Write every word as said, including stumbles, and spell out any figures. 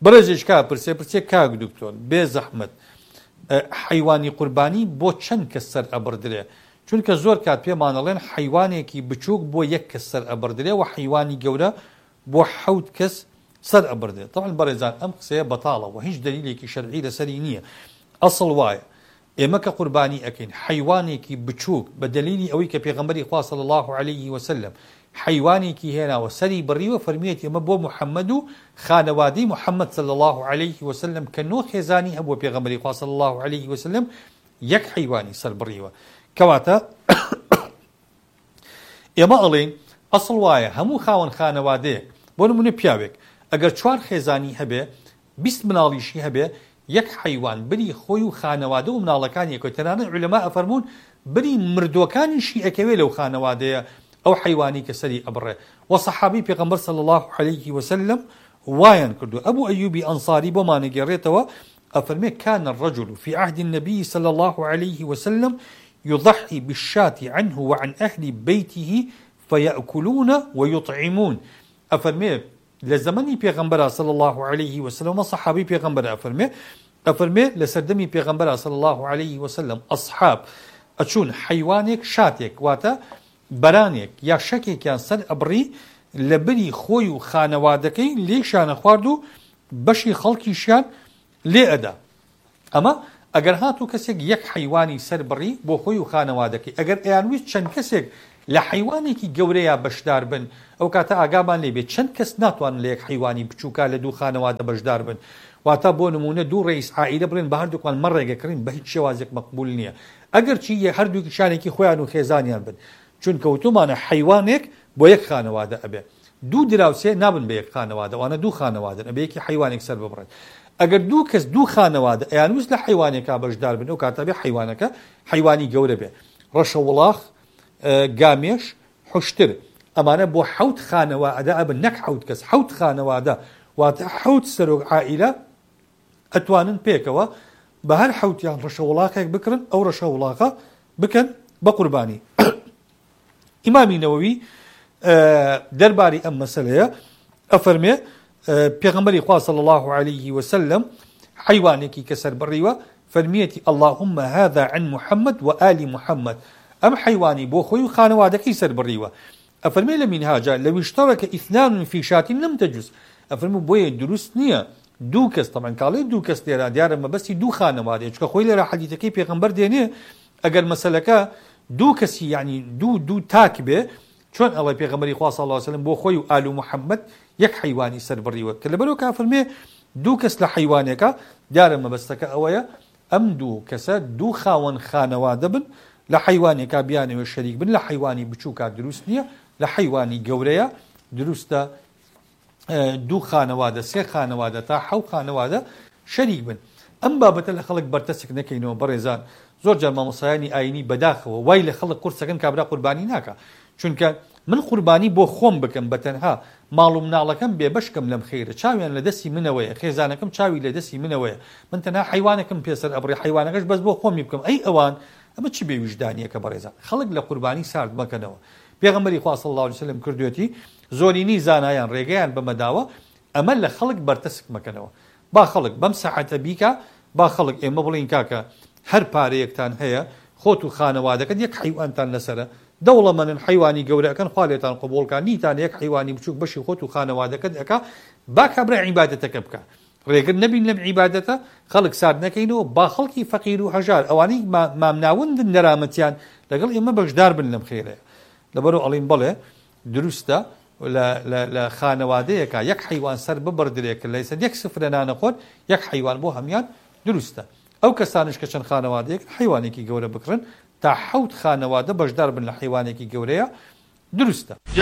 بەڕێزێک کا پرسێ پرسێ کاک دکتۆر بێ زەحمەت حیوانی قوربانی بۆ چەند کەس سەر ئەبڕدرێ؟ چونکە زۆر کات پێمانەڵێن حیوانێکی بچووک بۆ یەک کەس سەر ئەبڕدرێ و حیوانی گەورە بۆ حەوت کەس سەر ئەبڕدرێت. طبعا بەڕێزان ئەم قسەیە بەتاڵەوە هیچ دەلیلێکی شەرعی لەسەری نییە. ئەسڵ وایە ئێمە کە قوربانی ئەکەین حیوانێکی بچووک بە دەلیلی ئەوەی کە پێغەمبەری خوا صلی الله علیه وسلم حیوانێکی هێناوە سەری بڕیوە فەرمیێت ئێمە بۆ محەممەد و خانەوادەی محەممەد صلی الله علیه وسلم کە نۆ خێزانی هەبووە پێغەمبەری خوا صلی الله علیه وسلم یەک حیوانی سەر بڕیوە. کەواتە ئێمە ئەڵێن ئەسڵ وایە هەموو خاوەن خانەوادەیەک بۆ نمونە پیاوێک ئەگەر چوار خێزانی هەبێ بیست مناڵیشی هەبێ یەک حیوان بری خۆی و خانەوادە و مناڵەکانیەکە تەنانەت عولەما ئەفەرمون بری مردووەکانیشی ئەکەوێ لەو خانەوادەیە ئەو حیوانی کە سەری ئەبڕێ. و سەحابی پێغەمبەر صلی الله علیه وسلم وایان کردو. ئەبوو ئەیوبی ئەنصاری بۆمانەگێڕێتەوە ئەفەرمێ كان الرجل في عهد النبي صلى الله عليه وسلم يضحي بالشاة عنه وعن أهل بيته فيأكلون ويطعمون. أفرمي لزمني پیغمبر صلى الله عليه وسلم صحابي پیغمبر أفرمي أفرمي لسردمي پیغمبر صلى الله عليه وسلم أصحاب أچون حيوانك شاتك واتا برانك يا شكي كان سر أبري لبري خوي خانوادكي ليشان خواردو بشي خلقي شان لأدا. أما ئەگەر هاتوو کەسێک یەک حیوانی سەر بڕی بۆ خۆی و خانەوادەکەی ئەگەر ئەیانویست چەند کەسێک لە حیوانێکی گەورەیە بەشدار بن ئەو کاتە ئاگامان لێبێت چەند کەس ناتوانن لە یەک حیوانی بچووکە لە دوو خانەوادە بەشدار بن. واتە بۆ نمونە دوو ڕئیس عائیلە بڵێن بە هەردووکمان مە ڕێگەکڕین بە هیچ شێوازێک مەقبول نییە ئەگەر چی هەردووکی شانێکی خۆیان و خێزانیان بن چونکە وتومانە حیوانێک بۆ یەک خانەوادە ئەبێ دوو دراوسێ نابن بە یەک خانەوادە وانە دوو خانەوادەن ئەبێ یەکی حیوانێک سەر ببڕێت. ئەگەر دوو کەس دوو خانەوادە ئەیانویست لە حیوانێکا بەشدار بن ئەو کاتە بێ حیوانەکە حیوانی گەورە بێ ڕەشە وڵاغ گامێش حوشتر ئەمانە بۆ حەوت خانەوادە ئەبن نەک حەوت کەس حەوت خانەوادە واتە حەوت سەرۆک عائیلە ئەتوانن پێکەوە بە هەر حەوتیان ڕەشە وڵاغێک بکڕن ئەو ڕەشە وڵاغە بکەن بە قوربانی. ئیمامی نەوەوی دەرباری ئەم مەسەلەیە ئەفەرمێ پیغمبری خوا صلی الله علیه وسلم حیوانێکی کە سەر بڕیوە فەرمیەتی اللهم هذا عن محمد وآل محمد ئەم حیوانی بۆ خۆی و خانەوادەکەی سەر بڕیوە. ئەفەرمێ لە مینهاجە لو اشترك اثنان في شاة لم تجوز. ئەفەرمێ بۆیە دروست نییە دوو کەس طبعا کاڵێ دوو کەس لێرە دیارە مەبەستی دوو خانەوادەیە چونکە خۆی لێرە حەدیثەکەی پێغەمبەر دێنێ ئەگەر مەسەلەکە دوو کەسی یعنی دوو دوو تاک بێ چۆن ئەڵێ پێغەمبەری خوا صلی الله علیه وسلم بۆ خۆی و ئال و محەممەد یەک حیوانی سەر بڕیوە کە لەبەرەوە کافەرمێ دوو کەس لە حیوانێکە دیارە مەبەستەکە ئەوەیە ئەم دوو کەسە دوو خاوەن خانەوادە بن لە حیوانێکا بیانەوە شەریک بن لە حیوانی بچووکە دروست نییە لە حیوانی گەورەیە دروستە دوو خانەوادە سێ خانەوادە تا حەو خانەوادە شەریک بن. ئەم بابەتە لە خەڵک بەرتەسک نەکەینەوە بەڕێزان زۆر جار مامۆسایانی ئاینی بەداخەوە وای لە خەڵک قورسەکەن کابرا قوربانی ناکە چونکە من قوربانی بۆ خۆم بکەم بەتەنها ماڵ و مناڵەکەم بێبەشکەم لەم خێرە چاویان لە دەستی منەوەیە خێزانەکەم چاوی لە دەستی منەوەیە من تەنها حیوانەکەم پێسەر ئەبڕێ حیوانەکەش بەس بۆ خۆمی بکەم ئەی ئەوان ئەمە چی بێ وجدانیەکە بەڕێزان خەڵک لە قوربانی سارد مەکەنەوە. پێغەمبەری خوا صلی الله علیه وسلم کردوێتی زۆرینی زانایان ڕێگەیان بەمەداوە ئەمە لە خەڵک بەرتەسک مەکەنەوە با خەڵک بەم سەعەتە بیکە با خەڵک ئێمە بڵین کاکە هەر پارەیەکتان هەیە خۆت و خانەوادەکەت یەک حیوانتان لەسەرە دەوڵەمەندن حیوانی گەورەکەن خوا لێتان قبوڵکە نیتان یەک حیوانی بچووک بەشی خۆت و خانەوادەکەت ئەکا با کابرا عیبادەتەکە بکە ڕێگر نەبین لەم عیبادەتە خەڵک سارد نەکەینەوە با خەڵکی فەقیر و هەژار ئەوانەی مامناوندن نەرامەتیان لەگەڵ ئێمە بەشدار بن لەم خێرەیە لەبەرەوە ئەڵین بەڵێ دروستە لە خانەوادەیەکە یەک حیوان سەر ببڕدرێکە لە سەر یەک سفرە نانەخۆن یەک حیوان بۆ هەمیان دروستە. ئەو کەسانش کە چەند خانەوادەیەک حیوانێکی گەورە بکڕن تا حەوت خانەوادە بەشدار بن لە حیوانێکی گەورەیە دروستە.